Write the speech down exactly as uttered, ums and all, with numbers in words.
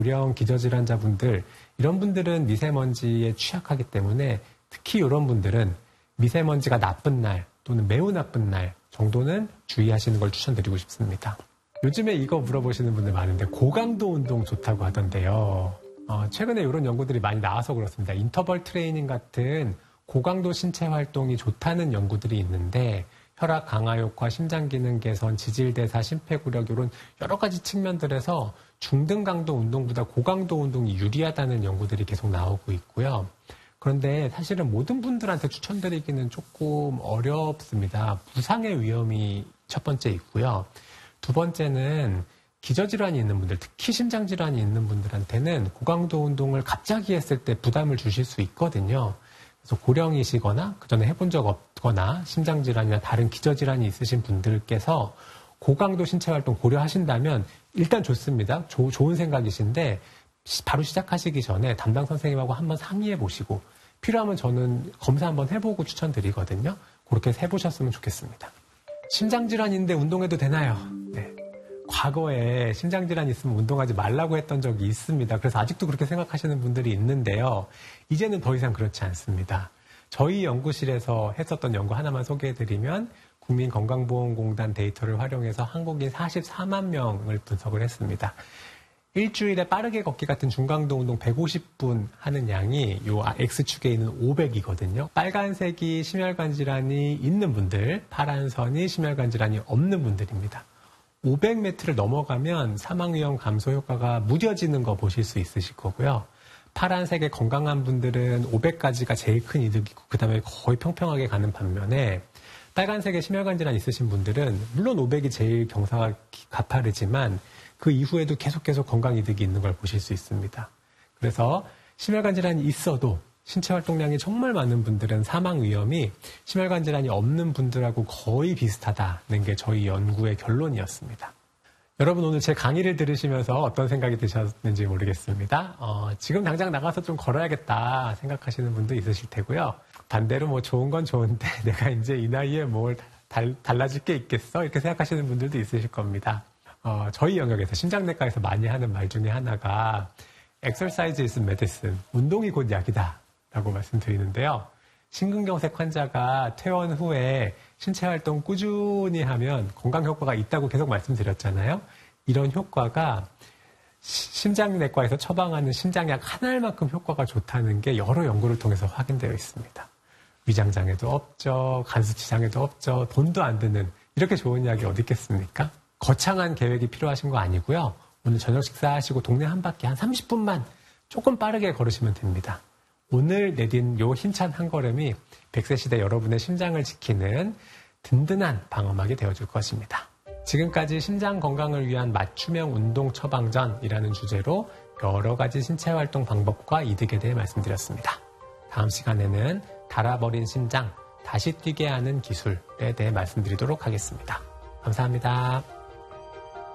고령 기저질환자분들, 이런 분들은 미세먼지에 취약하기 때문에 특히 이런 분들은 미세먼지가 나쁜 날 또는 매우 나쁜 날 정도는 주의하시는 걸 추천드리고 싶습니다. 요즘에 이거 물어보시는 분들 많은데 고강도 운동 좋다고 하던데요. 어, 최근에 이런 연구들이 많이 나와서 그렇습니다. 인터벌 트레이닝 같은 고강도 신체 활동이 좋다는 연구들이 있는데 혈압 강화 효과, 심장 기능 개선, 지질대사, 심폐구력 이런 여러 가지 측면들에서 중등 강도 운동보다 고강도 운동이 유리하다는 연구들이 계속 나오고 있고요. 그런데 사실은 모든 분들한테 추천드리기는 조금 어렵습니다. 부상의 위험이 첫 번째 있고요. 두 번째는 기저질환이 있는 분들, 특히 심장질환이 있는 분들한테는 고강도 운동을 갑자기 했을 때 부담을 주실 수 있거든요. 그래서 고령이시거나 그전에 해본 적 없거나 심장질환이나 다른 기저질환이 있으신 분들께서 고강도 신체활동 고려하신다면 일단 좋습니다. 조, 좋은 생각이신데 바로 시작하시기 전에 담당 선생님하고 한번 상의해 보시고 필요하면 저는 검사 한번 해보고 추천드리거든요. 그렇게 해보셨으면 좋겠습니다. 심장질환인데 운동해도 되나요? 네. 과거에 심장질환이 있으면 운동하지 말라고 했던 적이 있습니다. 그래서 아직도 그렇게 생각하시는 분들이 있는데요. 이제는 더 이상 그렇지 않습니다. 저희 연구실에서 했었던 연구 하나만 소개해드리면 국민건강보험공단 데이터를 활용해서 한국인 사십사만 명을 분석을 했습니다. 일주일에 빠르게 걷기 같은 중강도 운동 백오십 분 하는 양이 요 X축에 있는 오백이거든요. 빨간색이 심혈관 질환이 있는 분들, 파란 선이 심혈관 질환이 없는 분들입니다. 오백 미터를 넘어가면 사망 위험 감소 효과가 무뎌지는 거 보실 수 있으실 거고요. 파란색의 건강한 분들은 오백까지가 제일 큰 이득이고 그 다음에 거의 평평하게 가는 반면에 빨간색의 심혈관 질환 있으신 분들은 물론 오백이 제일 경사가 가파르지만 그 이후에도 계속 계속 건강 이득이 있는 걸 보실 수 있습니다. 그래서 심혈관 질환이 있어도 신체 활동량이 정말 많은 분들은 사망 위험이 심혈관 질환이 없는 분들하고 거의 비슷하다는 게 저희 연구의 결론이었습니다. 여러분 오늘 제 강의를 들으시면서 어떤 생각이 드셨는지 모르겠습니다. 어, 지금 당장 나가서 좀 걸어야겠다 생각하시는 분도 있으실 테고요. 반대로 뭐 좋은 건 좋은데 내가 이제 이 나이에 뭘 달, 달라질 게 있겠어? 이렇게 생각하시는 분들도 있으실 겁니다. 어, 저희 영역에서 심장내과에서 많이 하는 말 중에 하나가 Exercise is medicine, 운동이 곧 약이다 라고 말씀드리는데요. 심근경색 환자가 퇴원 후에 신체활동 꾸준히 하면 건강효과가 있다고 계속 말씀드렸잖아요. 이런 효과가 심장내과에서 처방하는 심장약 한 알만큼 효과가 좋다는 게 여러 연구를 통해서 확인되어 있습니다. 위장장애도 없죠. 간수치장애도 없죠. 돈도 안 드는 이렇게 좋은 약이 어디 있겠습니까? 거창한 계획이 필요하신 거 아니고요. 오늘 저녁 식사하시고 동네 한 바퀴 한 삼십 분만 조금 빠르게 걸으시면 됩니다. 오늘 내딘 요 힘찬 한 걸음이 백 세 시대 여러분의 심장을 지키는 든든한 방어막이 되어줄 것입니다. 지금까지 심장 건강을 위한 맞춤형 운동 처방전이라는 주제로 여러 가지 신체 활동 방법과 이득에 대해 말씀드렸습니다. 다음 시간에는 닳아버린 심장, 다시 뛰게 하는 기술에 대해 말씀드리도록 하겠습니다. 감사합니다.